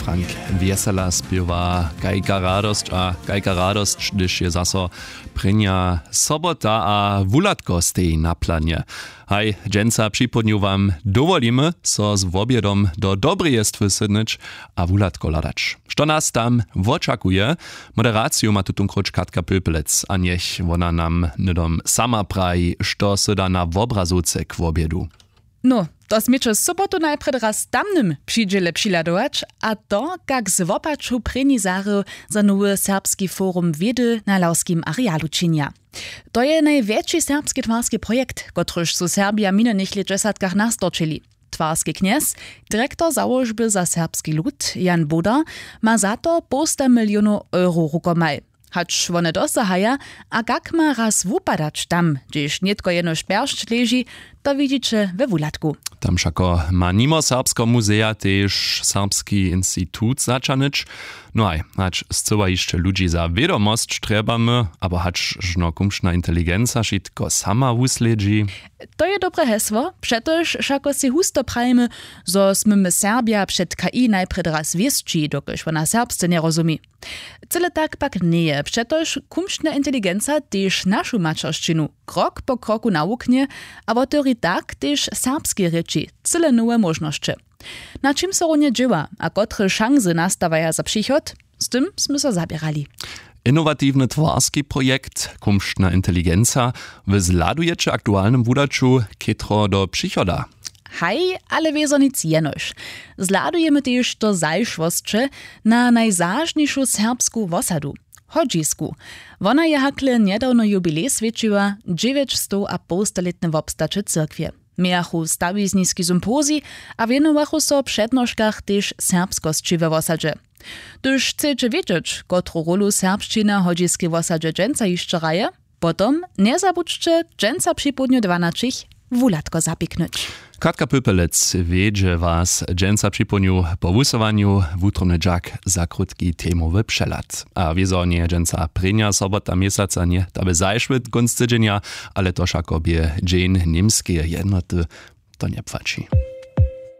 Frank Wiesela spiewa Kajka radost, gdyż je zaso prynja sobota a wulatko stej na planie. Haj, dżęca przypodniu wam dowolimy, so z obiedom do dobrejestwy sydnyć a wulatko ladać. Što nas tam oczakuje? Moderaciju ma tutun kroč Katka Pöpelec, a niech ona nam nydom sama praji, što se da na obrazuce k obiedu. No, to smiecze z sobotu najpred raz tamnym przyjdzie přiladować, a to, jak z wopaczu prenizary za nowy serbski forum wiedy na lauskim arealu czynia. To je największy serbski twarski projekt, kotryż su Serbia minionych lat nastoczyli. Twarski kniez, dyrektor założby za serbski lud, Jan Boda, ma za to 100 milionów euro rukomaj. Hacz one dosahaja, a jak ma raz wupadać tam, gdzieś nietko jeno szperszcz leży, to widzicie we wulatku. Tam szako ma nimo Serbsko muzea też Serbski Instytut zaczanyć. No aj, hacz zcyła jeszcze ludzi za wiadomość trebamy, aber hacz żno kumszna inteligencja szitko sama wusledzi. To je dobre hesło, przetoż szako si husto prajmy, zo smymy Serbia przed KI najpred raz wiesci, dokoż ona serbsce nie rozumie. Cyle tak pak nie, przetoż kumszna inteligencja też naszą maczorszczynu krok po kroku nauknie, a wotori tak też serbskie rzeczy, cyle nowe możności. Na czym so ronie dzieła, a kotre szanse nastawaja za przychod, z tym sme so zabierali. Innovatywny twarski projekt, kumszna inteligencja, wy zladujecie aktualnym wudaczu kitro do przychoda. Haj, ale wiezo nic jenoś. Zladujemy też do zajszwostcze na najzażniejszą serbską wosadu. Hodzisku. Wona je hakle niedawno jubilej świeciła 950-letne wobstacze cyrkwie. Miachu stawizniski sympozji, a wienowachu so przednożkach też serbskości we wosadzie. Gdyż chcecie wiedzieć, kotru rolu serbszczyna hodziskiej wosadzie dżęca jeszcze raje, potom nie zabudźcie dżęca przy południu 12 wulatko zapiknąć. Katka Pöpelec wiedzie was dżęca przy południu po wusowaniu wutrony dżak za krótki temowy przelat. A wiezo nie dżęca prenia sobota miesaca nie, daby zajszwyt gunst tydzienia, ale to szakobie dżeń niemskie jednoty to nie płaci.